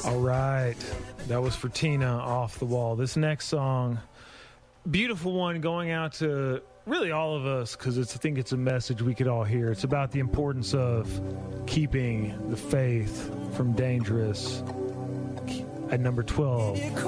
All right. That was for Tina, Off the Wall. This next song, beautiful one, going out to really all of us, because I think it's a message we could all hear. It's about the importance of keeping the faith from dangerous. At number 12,